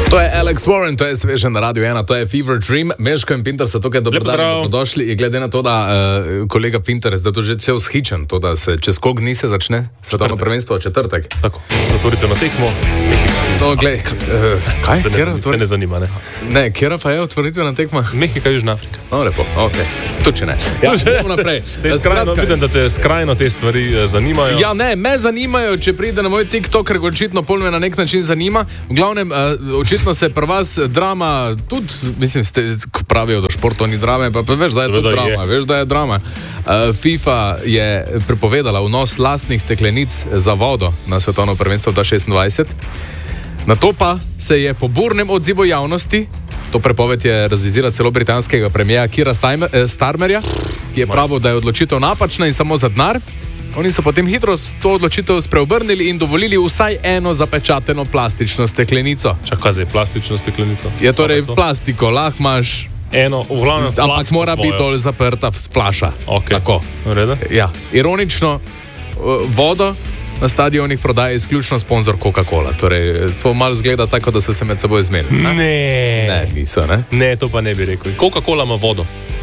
To je Alex Warren, to je sveže na Radio 1, to je Fever Dream. Meško in Pinter so tukaj dobrodošli. Glede na to, da kolega Pinter je zdaj to že cel schičen, to da se čez koliko dni se začne svetovno prvenstvo, četrtek. Tako, zatvorite na tekmo. No, glej, kaj? Ne zanima, ne? Ne, kjera pa je otvoritvena tekma? Mehika, Južna Afrika. No, lepo, okej. Tu če ne. Ja, idemo naprej. Vidim, da te skrajno te stvari zanimajo. Ja, ne, me zanimajo, če pride na moj TikTok, ker očitno pol me na nek način zanima. V glavnem, očitno se pri vas drama, tudi, mislim, ko pravijo, da športo ni drame, pa veš, da je to drama, veš, da je drama. FIFA je prepovedala vnos lastnih steklenic za vodo na svetovno prvenstvo 2026. Na to pa se je po burnem odzivu javnosti, to prepoved je razizira celo britanskega premijera Keira Starmerja, ki je pravil, da je odločitev napačna in samo za denar. Oni so potem hitro to odločitev spreobrnili in dovolili vsaj eno zapečateno plastično steklenico. Čakaj, zdaj plastično steklenico? Je torej plastiko, lahko imaš eno, v glavnem flaško. Ampak mora biti dol zaprta flaša. Ok, tako. Vrede? Ja, ironično, vodo na stadionih prodaja izključno sponzor Coca-Cola. Torej, to malo zgleda tako, da so se med seboj zmenili. Ne, niso, ne? Ne, to pa ne bi rekel. Coca-Cola ima vodo.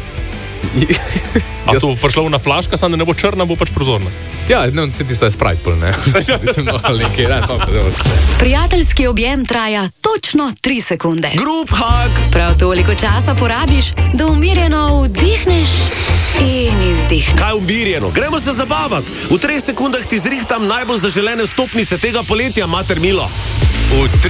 A to bo prišla na flaška, samo da ne bo črna, bo pač prozorna. Ja, ne, tisto je Sprite pol, ne. Prijateljski objem traja točno 3 sekunde. Group hug! Prav toliko časa porabiš, da umirjeno vdihneš in izdihneš. Kaj umirjeno? Gremo se zabavati. V 3 sekundah ti zrihtam najbolj zaželene stopnice tega poletja, mater milo.